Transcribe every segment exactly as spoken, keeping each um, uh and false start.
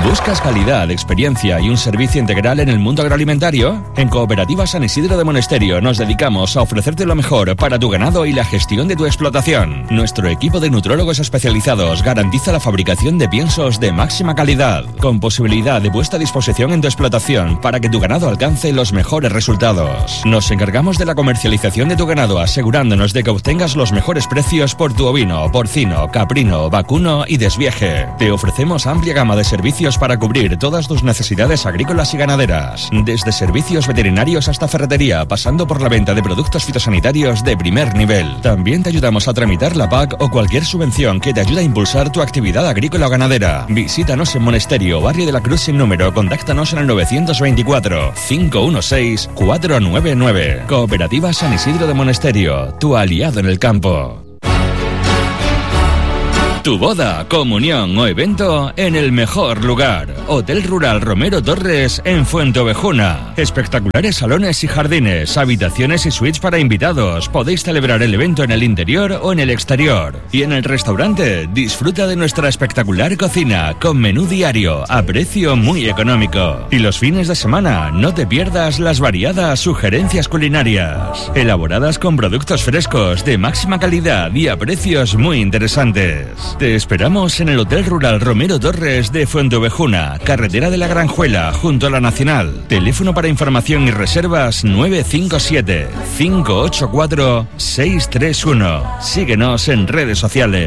¿Buscas calidad, experiencia y un servicio integral en el mundo agroalimentario? En Cooperativa San Isidro de Monesterio nos dedicamos a ofrecerte lo mejor para tu ganado y la gestión de tu explotación. Nuestro equipo de nutrólogos especializados garantiza la fabricación de piensos de máxima calidad, con posibilidad de puesta a disposición en tu explotación para que tu ganado alcance los mejores resultados. Nos encargamos de la comercialización de tu ganado, asegurándonos de que obtengas los mejores precios por tu ovino, porcino, caprino, vacuno y desvieje. Te ofrecemos amplia gama de servicios para cubrir todas tus necesidades agrícolas y ganaderas, desde servicios veterinarios hasta ferretería, pasando por la venta de productos fitosanitarios de primer nivel. También te ayudamos a tramitar la P A C o cualquier subvención que te ayude a impulsar tu actividad agrícola o ganadera. Visítanos en Monesterio, Barrio de la Cruz sin número. Contáctanos en el novecientos veinticuatro, cinco dieciséis, cuatro nueve nueve. Cooperativa San Isidro de Monesterio, tu aliado en el campo. Tu boda, comunión o evento en el mejor lugar. Hotel Rural Romero Torres en Fuenteovejuna. Espectaculares salones y jardines, habitaciones y suites para invitados. Podéis celebrar el evento en el interior o en el exterior. Y en el restaurante, disfruta de nuestra espectacular cocina con menú diario a precio muy económico. Y los fines de semana, no te pierdas las variadas sugerencias culinarias, elaboradas con productos frescos de máxima calidad y a precios muy interesantes. Te esperamos en el Hotel Rural Romero Torres de Fuenteovejuna, carretera de la Granjuela, junto a la Nacional. Teléfono para información y reservas nueve cinco siete, cinco ocho cuatro, seis tres uno. Síguenos en redes sociales.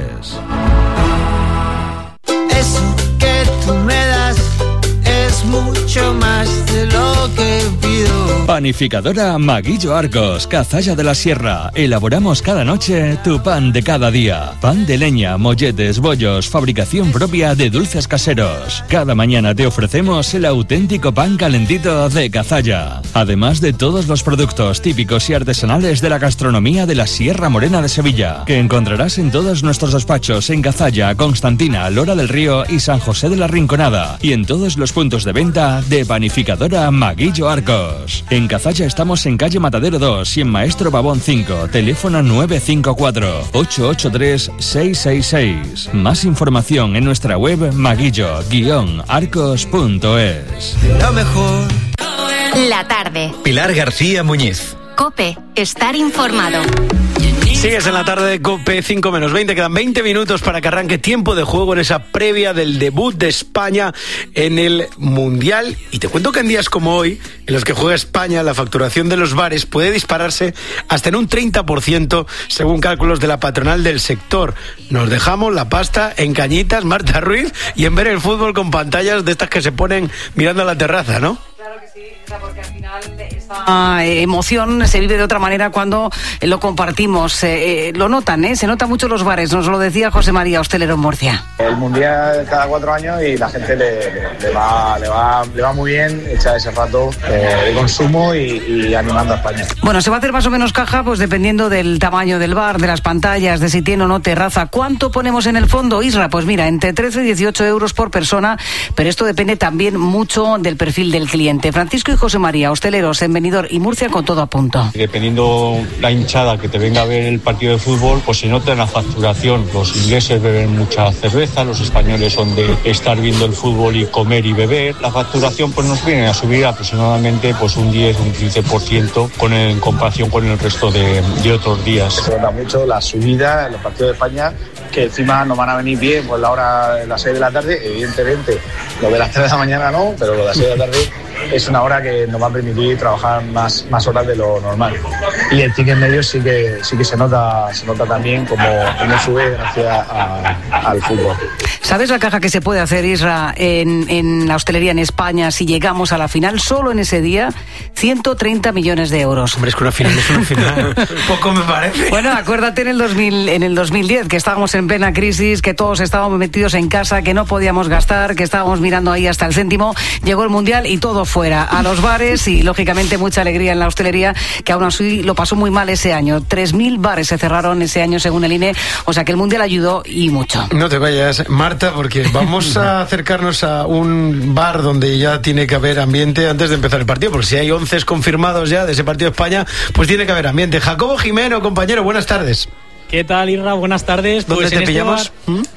Eso que tú me das es mucho más de lo que pido. Panificadora Maguillo Arcos, Cazalla de la Sierra. Elaboramos cada noche tu pan de cada día. Pan de leña, molletes, bollos, fabricación propia de dulces caseros. Cada mañana te ofrecemos el auténtico pan calentito de Cazalla. Además de todos los productos típicos y artesanales de la gastronomía de la Sierra Morena de Sevilla, que encontrarás en todos nuestros despachos en Cazalla, Constantina, Lora del Río y San José de la Rinconada. Y en todos los puntos de venta de Panificadora Maguillo Arcos. En Cazalla estamos en calle Matadero dos y en Maestro Babón cinco, teléfono nueve cinco cuatro, ocho ocho tres, seis seis seis. Más información en nuestra web maguillo guion arcos punto es. Lo mejor. La tarde. Pilar García Muñiz. COPE. Estar informado. Sigues en la tarde de COPE, cinco menos veinte, quedan veinte minutos para que arranque tiempo de juego en esa previa del debut de España en el Mundial. Y te cuento que en días como hoy, en los que juega España, la facturación de los bares puede dispararse hasta en un treinta por ciento, según cálculos de la patronal del sector. Nos dejamos la pasta en cañitas, Marta Ruiz, y en ver el fútbol con pantallas de estas que se ponen mirando a la terraza, ¿no? Claro que sí, porque al final esa emoción se vive de otra manera cuando lo compartimos. Eh, lo notan, ¿eh? Se nota mucho los bares, nos lo decía José María, hostelero en Murcia. El Mundial cada cuatro años y la gente le, le, va, le, va, le va muy bien echar ese rato eh, de consumo y, y animando a España. Bueno, se va a hacer más o menos caja pues dependiendo del tamaño del bar, de las pantallas, de si tiene o no terraza. ¿Cuánto ponemos en el fondo, Isra? Pues mira, entre trece y dieciocho euros por persona, pero esto depende también mucho del perfil del cliente. Francisco y José María, hosteleros en Benidorm y Murcia, con todo a punto. Dependiendo la hinchada que te venga a ver el partido de fútbol, pues se nota en la facturación. Los ingleses beben mucha cerveza, los españoles son de estar viendo el fútbol y comer y beber. La facturación pues nos viene a subir aproximadamente pues un diez, un quince por ciento con el, en comparación con el resto de, de otros días. Se nota mucho la subida en los partidos de España, que encima nos van a venir bien pues la hora de las seis de la tarde. Evidentemente lo de las tres de la mañana no, pero lo de las seis de la tarde es una hora que nos va a permitir trabajar más, más horas de lo normal. Y el ticket medio sí que sí que se nota se nota también como, como sube gracias a, al fútbol. ¿Sabes la caja que se puede hacer, Isra, en, en la hostelería en España si llegamos a la final? Solo en ese día, ciento treinta millones de euros. Hombre, es que una final es una final. Poco me parece. Bueno, acuérdate en el dos mil, en el dos mil diez, que estábamos en plena crisis, que todos estábamos metidos en casa, que no podíamos gastar, que estábamos mirando ahí hasta el céntimo. Llegó el Mundial y todo fuera a los bares y, lógicamente, mucha alegría en la hostelería, que aún así lo pasó muy mal ese año. tres mil bares se cerraron ese año, según el I N E, o sea que el Mundial ayudó y mucho. No te vayas, Marta, porque vamos a acercarnos a un bar donde ya tiene que haber ambiente antes de empezar el partido, porque si hay once confirmados ya de ese partido de España, pues tiene que haber ambiente. Jacobo Jimeno, compañero, buenas tardes. ¿Qué tal, Irra? Buenas tardes. ¿Dónde pues te en pillamos? Este bar,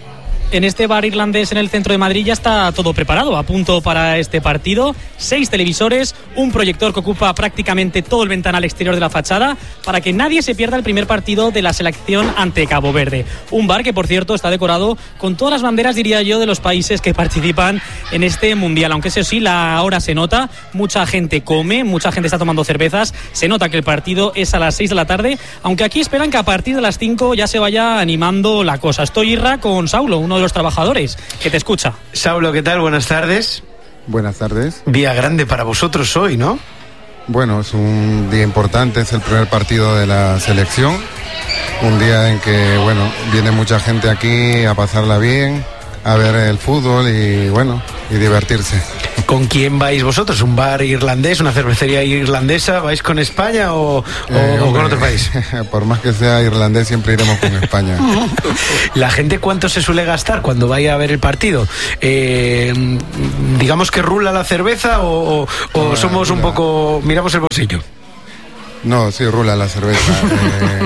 en este bar irlandés en el centro de Madrid ya está todo preparado, a punto para este partido. Seis televisores, un proyector que ocupa prácticamente todo el ventanal exterior de la fachada, para que nadie se pierda el primer partido de la selección ante Cabo Verde. Un bar que, por cierto, está decorado con todas las banderas, diría yo, de los países que participan en este mundial. Aunque eso sí, la hora se nota, mucha gente come, mucha gente está tomando cervezas, se nota que el partido es a las seis de la tarde, aunque aquí esperan que a partir de las cinco ya se vaya animando la cosa. Estoy, Irra, con Saulo, uno de los trabajadores, que te escucha. Saulo, ¿qué tal? Buenas tardes. Buenas tardes. Día grande para vosotros hoy, ¿no? Bueno, es un día importante, es el primer partido de la selección, un día en que, bueno, viene mucha gente aquí a pasarla bien, a ver el fútbol y, bueno, y divertirse. ¿Con quién vais vosotros? ¿Un bar irlandés, una cervecería irlandesa? ¿Vais con España o, eh, o hombre, con otro país? Por más que sea irlandés, siempre iremos con España. ¿La gente cuánto se suele gastar cuando vaya a ver el partido? Eh, digamos que rula la cerveza o, o, o somos rula. Un poco... miramos el bolsillo. No, sí, rula la cerveza. Eh,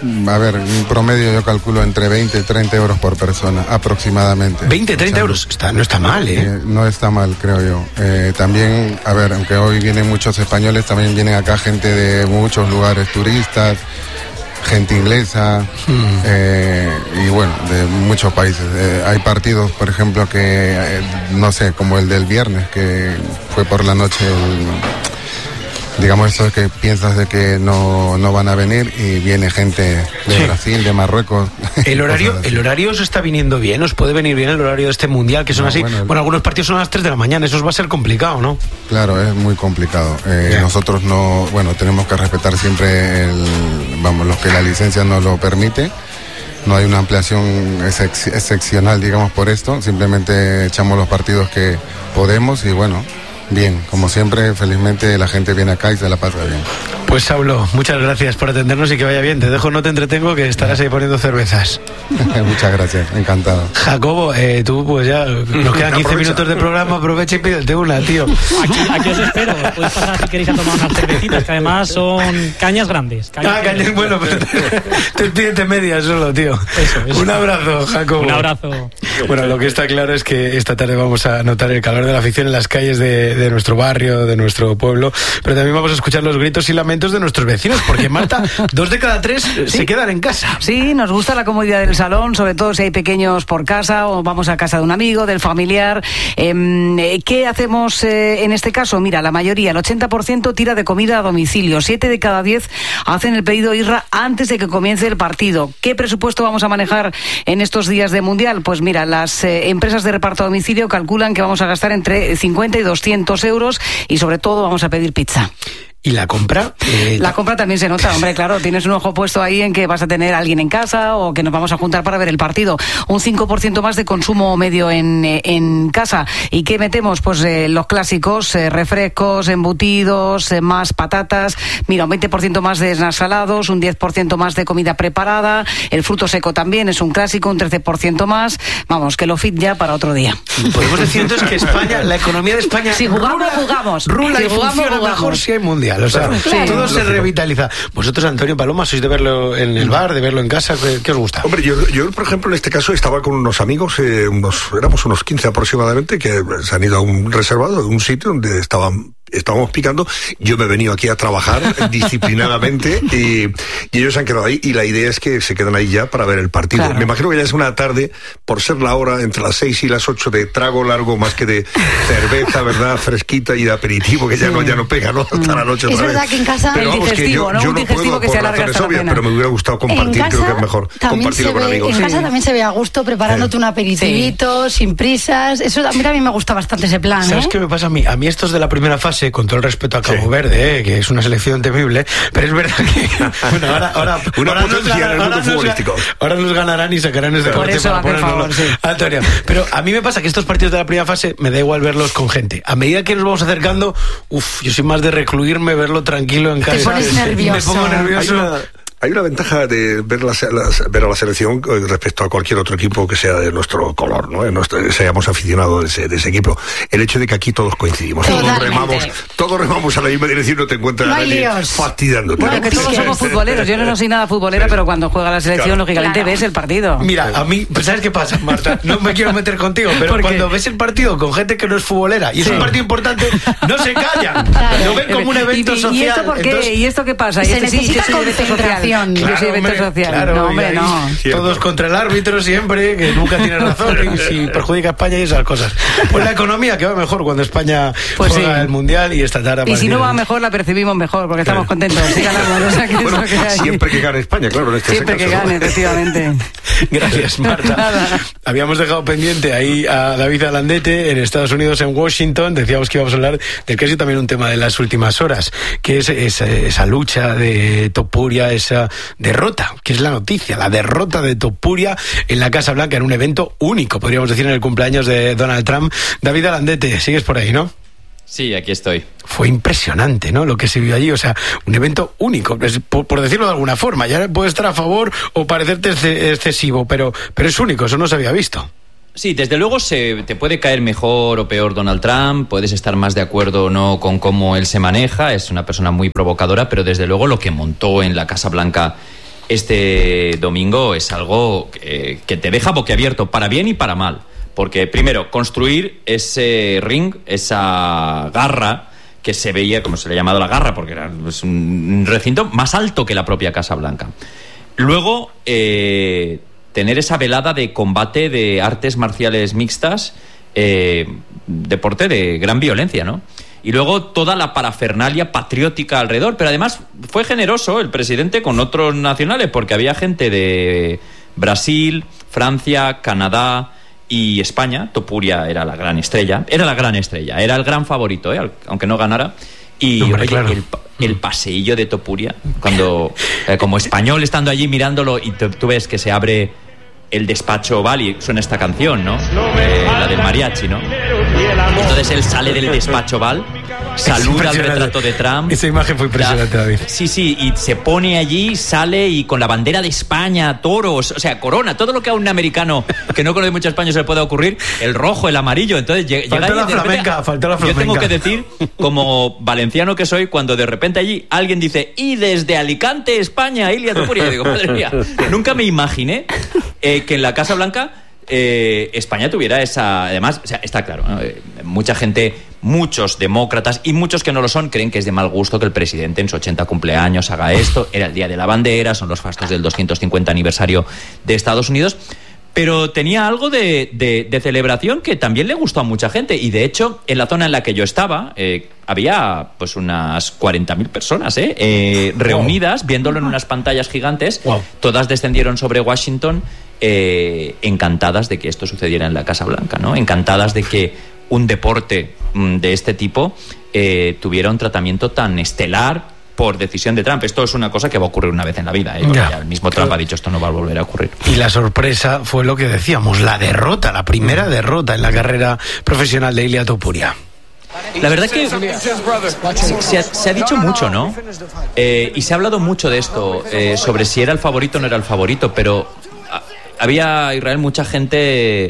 a ver, un promedio yo calculo entre veinte y treinta euros por persona, aproximadamente. ¿veinte, treinta euros? Está, no está mal, ¿eh? ¿eh? No está mal, creo yo. Eh, también, a ver, aunque hoy vienen muchos españoles, también vienen acá gente de muchos lugares, turistas, gente inglesa, hmm. eh, y bueno, de muchos países. Eh, hay partidos, por ejemplo, que, eh, no sé, como el del viernes, que fue por la noche... El, digamos, esto es que piensas de que no, no van a venir y viene gente de sí. Brasil, de Marruecos. ¿El horario el horario os está viniendo bien? ¿Os puede venir bien el horario de este mundial? Que son no, así. Bueno, el... bueno, algunos partidos son a las tres de la mañana, eso os va a ser complicado, ¿no? Claro, es muy complicado. Eh, yeah. Nosotros no, bueno, tenemos que respetar siempre el, vamos, lo que la licencia nos lo permite. No hay una ampliación excep- excepcional, digamos, por esto. Simplemente echamos los partidos que podemos y bueno. Bien, como siempre, felizmente la gente viene acá y se la pasa bien. Pues Saulo, muchas gracias por atendernos y que vaya bien. Te dejo, no te entretengo, que estarás ahí poniendo cervezas. Muchas gracias, encantado. Jacobo, eh, tú pues ya, nos quedan quince minutos de programa, aprovecha y pídete una, tío. Aquí, aquí os espero, podéis pasar si queréis a tomar unas cervecitas, que además son cañas grandes. Cañas ah, cañas, bueno, pero te pídete medias solo, tío. Eso, eso. Un abrazo, Jacobo. Un abrazo. Bueno, lo que está claro es que esta tarde vamos a notar el calor de la afición en las calles de, de nuestro barrio, de nuestro pueblo, pero también vamos a escuchar los gritos y lamentos de nuestros vecinos, porque Marta, dos de cada tres ¿sí? se quedan en casa. Sí, nos gusta la comodidad del salón, sobre todo si hay pequeños por casa o vamos a casa de un amigo, del familiar. Eh, ¿Qué hacemos eh, en este caso? Mira, la mayoría, el ochenta por ciento tira de comida a domicilio, siete de cada diez hacen el pedido Irra antes de que comience el partido. ¿Qué presupuesto vamos a manejar en estos días de Mundial? Pues mira, las eh, empresas de reparto a domicilio calculan que vamos a gastar entre cincuenta y doscientos euros y sobre todo vamos a pedir pizza. ¿Y la compra? Eh, la compra también se nota, hombre, claro, tienes un ojo puesto ahí en que vas a tener a alguien en casa o que nos vamos a juntar para ver el partido. Un cinco por ciento más de consumo medio en, en casa. ¿Y qué metemos? Pues eh, los clásicos, eh, refrescos, embutidos, eh, más patatas, mira, un veinte por ciento más de snacks salados, un diez por ciento más de comida preparada, el fruto seco también es un clásico, un trece por ciento más. Vamos, que lo fit ya para otro día. Podemos decir entonces que España, la economía de España... Si jugamos, rula, jugamos. Rula si y jugamos, funciona jugamos. Mejor si hay mundial. O sea, sí, todo se revitaliza. Vosotros, Antonio Paloma, sois de verlo en el bar, de verlo en casa. ¿Qué, qué os gusta? Hombre, yo, yo, por ejemplo, en este caso estaba con unos amigos, eh, unos, éramos unos quince aproximadamente, que se han ido a un reservado, a un sitio donde estaban... estábamos picando, yo me he venido aquí a trabajar disciplinadamente y, y ellos se han quedado ahí y la idea es que se quedan ahí ya para ver el partido. Claro. Me imagino que ya es una tarde, por ser la hora entre las seis y las ocho de trago largo más que de cerveza, ¿verdad? Fresquita y de aperitivo, que ya, sí. no, ya no pega, ¿no? Hasta la noche. Es verdad vez. Que en casa... Pero vamos, que yo, ¿no? yo un no puedo que por se alarga razones obvias, pero me hubiera gustado compartir, creo que es mejor compartirlo con ve, amigos. En sí. casa también se ve a gusto preparándote sí. un aperitivito, sí. sin prisas. Eso a mí también me gusta bastante ese plan. ¿Sabes ¿eh? qué me pasa a mí? A mí estos de la primera fase, con todo el respeto a Cabo sí. Verde, eh, que es una selección temible, pero es verdad que bueno, ahora, ahora, una ahora potencia nos, en el mundo ahora futbolístico. Nos, ahora nos ganarán y sacarán ese Por eso, para ponernos favor, sí. Antonio, pero a mí me pasa que estos partidos de la primera fase me da igual verlos con gente. A medida que nos vamos acercando, uff, yo soy más de recluirme, verlo tranquilo en casa. Te pones nervioso. Me pongo nervioso. Hay una ventaja de ver, la, la, ver a la selección respecto a cualquier otro equipo que sea de nuestro color, ¿no? Nuestro, seamos aficionados de ese, de ese equipo. El hecho de que aquí todos coincidimos, todos remamos, todos remamos a la misma dirección, no te encuentras no a nadie fastidiándote. Bueno, que todos somos futboleros. Yo no soy nada futbolera, pero cuando juega la selección, claro, lógicamente claro. ves el partido. Mira, a mí, ¿sabes qué pasa, Marta? No me quiero meter contigo, pero cuando ves el partido con gente que no es futbolera y es sí. un partido importante, no se callan. Claro. Lo ven como un evento ¿Y, social. ¿Y esto por qué? Entonces, ¿Y esto qué pasa? Se este, necesita sí, concentración. Yo soy evento social. social. Claro, no, hombre, no. Todos contra el árbitro siempre, que nunca tiene razón y si perjudica a España y esas cosas. Pues la economía que va mejor cuando España pues juega sí. el Mundial y esta tarde. Y si no va mejor, la percibimos mejor, porque claro. estamos contentos. Sí, ganamos, o sea, que bueno, es lo que hay. Siempre que gane España, claro. En este siempre caso, que gane, ¿no? efectivamente. Gracias, Marta. Habíamos dejado pendiente ahí a David Alandete en Estados Unidos, en Washington. Decíamos que íbamos a hablar del que ha sido también un tema de las últimas horas, que es esa, esa lucha de Topuria, esa derrota, que es la noticia, la derrota de Topuria en la Casa Blanca en un evento único, podríamos decir, en el cumpleaños de Donald Trump. David Alandete, sigues por ahí, ¿no? Sí, aquí estoy. Fue impresionante, ¿no? Lo que se vio allí, o sea, un evento único, por, por decirlo de alguna forma. Ya puede estar a favor o parecerte excesivo, pero, pero es único, eso no se había visto. Sí, desde luego se te puede caer mejor o peor Donald Trump, puedes estar más de acuerdo o no con cómo él se maneja, es una persona muy provocadora, pero desde luego lo que montó en la Casa Blanca este domingo es algo que, que te deja boquiabierto, para bien y para mal. Porque, primero, construir ese ring, esa garra, que se veía, como se le ha llamado la garra, porque era pues, un recinto más alto que la propia Casa Blanca. Luego, eh, tener esa velada de combate de artes marciales mixtas, eh, deporte de gran violencia, ¿no? Y luego toda la parafernalia patriótica alrededor. Pero además fue generoso el presidente con otros nacionales, porque había gente de Brasil, Francia, Canadá y España. Topuria era la gran estrella, era la gran estrella, era el gran favorito, ¿eh? Aunque no ganara. Y Hombre, oye, claro. el, el paseillo de Topuria, cuando eh, como español estando allí mirándolo y te, tú ves que se abre el despacho oval y suena esta canción, ¿no? Eh, la del mariachi, ¿no? Entonces él sale del despacho oval, saluda al retrato de Trump. Esa imagen fue impresionante, David. Sí, sí, y se pone allí, sale y con la bandera de España, toros, o sea, corona, todo lo que a un americano que no conoce mucho España se le puede ocurrir, el rojo, el amarillo. Entonces llega faltó ahí la de repente, flamenca, faltó la flamenca. Yo tengo que decir, como valenciano que soy, cuando de repente allí alguien dice, y desde Alicante, España, Ilia Topuria, y digo, madre mía, nunca me imaginé eh, que en la Casa Blanca eh, España tuviera esa... Además, o sea, está claro, ¿no? Eh, mucha gente, muchos demócratas y muchos que no lo son, creen que es de mal gusto que el presidente en su ochenta cumpleaños haga esto. Era el Día de la Bandera, son los fastos del doscientos cincuenta aniversario de Estados Unidos, pero tenía algo de, de, de celebración que también le gustó a mucha gente. Y de hecho, en la zona en la que yo estaba, eh, había pues unas cuarenta mil personas eh, eh, reunidas, wow. viéndolo en unas pantallas gigantes. Wow. Todas descendieron sobre Washington, eh, encantadas de que esto sucediera en la Casa Blanca, ¿no? Encantadas de que un deporte mm, de este tipo eh, tuviera un tratamiento tan estelar por decisión de Trump. Esto es una cosa que va a ocurrir una vez en la vida, ¿eh? Ya, ya el mismo Trump ha dicho esto no va a volver a ocurrir. Y la sorpresa fue lo que decíamos, la derrota, la primera derrota en la carrera profesional de Ilia Topuria. La verdad que se ha, se ha dicho mucho, ¿no? Eh, y se ha hablado mucho de esto, eh, sobre si era el favorito o no era el favorito, pero había, Israel, mucha gente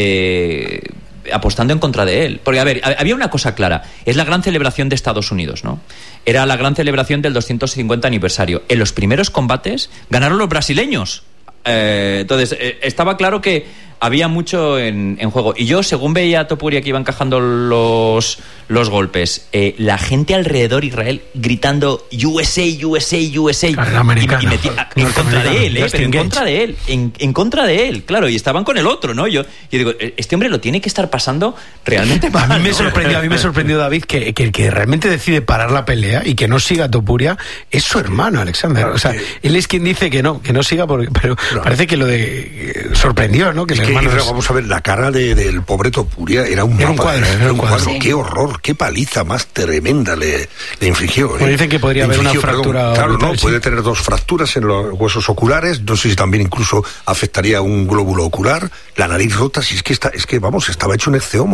eh, apostando en contra de él. Porque, a ver, había una cosa clara, es la gran celebración de Estados Unidos, ¿no? Era la gran celebración del doscientos cincuenta aniversario. En los primeros combates ganaron los brasileños. Eh, entonces, eh, estaba claro que había mucho en, en juego. Y yo, según veía a Topuria que iba encajando los, los golpes, eh, la gente alrededor, Israel, gritando U S A, U S A, U S A. Y, y metí, a, en contra de él, eh, pero en contra de él, en, en contra de él, claro. Y estaban con el otro, ¿no? Yo, yo digo, este hombre lo tiene que estar pasando realmente mal. A mí me ¿no? sorprendió, a mí me sorprendió, David, que, que el que realmente decide parar la pelea y que no siga a Topuria es su hermano, Alexander. O sea, él es quien dice que no, que no siga, porque, pero no. Parece que lo de eh, sorprendió, ¿no? Que es el que, hermano es... Vamos a ver, la cara de, del pobre Topuria era un, era mapa, un cuadro, era, era un cuadro. cuadro. Sí. Qué horror, qué paliza más tremenda le, le infligió. Pues ¿eh? Dicen que podría haber una fractura. Claro, orbital, no, sí. Puede tener dos fracturas en los huesos oculares, no sé si también incluso afectaría un glóbulo ocular, la nariz rota, si es que está, es que vamos, estaba hecho un ecceomo.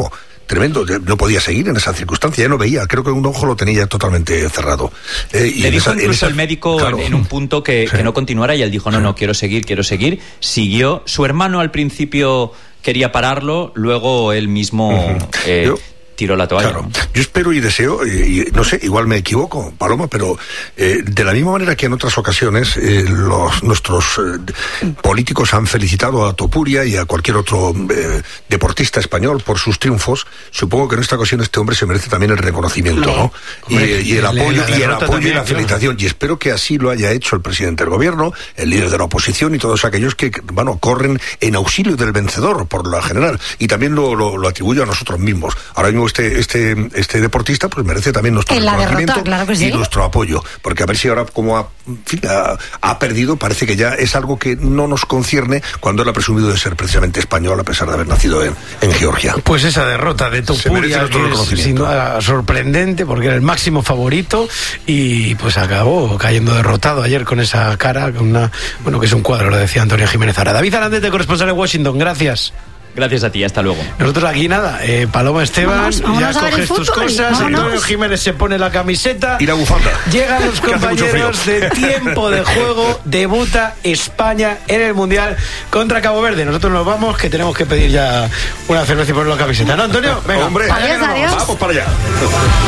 tremendo, no podía seguir en esa circunstancia, ya no veía, creo que un ojo lo tenía totalmente cerrado. Eh, y Le dijo esa, incluso esa, el médico claro, en, en un punto que, sí. que no continuara y él dijo, no, no, quiero seguir, quiero seguir. Siguió. Su hermano al principio quería pararlo, luego él mismo uh-huh. eh, Yo, tiró la toalla. Claro. ¿no? Yo espero y deseo, y, y no sé, igual me equivoco, Paloma, pero eh, de la misma manera que en otras ocasiones eh, los nuestros eh, políticos han felicitado a Topuria y a cualquier otro eh, deportista español por sus triunfos, supongo que en esta ocasión este hombre se merece también el reconocimiento, ¿no? Hombre, y, y el apoyo, y el apoyo también, y la felicitación. Claro. Y espero que así lo haya hecho el presidente del gobierno, el líder de la oposición y todos aquellos que, bueno, corren en auxilio del vencedor, por lo general. Y también lo, lo, lo atribuyo a nosotros mismos. Ahora mismo este, este, este deportista pues merece también nuestro reconocimiento claro que sí. y nuestro apoyo, porque a ver si ahora como ha, en fin, ha, ha perdido, parece que ya es algo que no nos concierne cuando él ha presumido de ser precisamente español a pesar de haber nacido en, en Georgia. Pues esa derrota de Topuria es sin duda sorprendente porque era el máximo favorito y pues acabó cayendo derrotado ayer con esa cara, con una, bueno, que es un cuadro, lo decía Antonio Jiménez Ara. David Arandete, corresponsal en Washington, gracias. Gracias a ti, hasta luego. Nosotros aquí nada, eh, Paloma Esteban, vamos, vamos ya coges tus cosas, vámonos. Antonio Jiménez se pone la camiseta y la bufanda. Llegan los compañeros de Tiempo de Juego, debuta España en el Mundial contra Cabo Verde. Nosotros nos vamos, que tenemos que pedir ya una cerveza y poner la camiseta, ¿no, Antonio? Venga, hombre, adiós, adiós. Vamos para allá.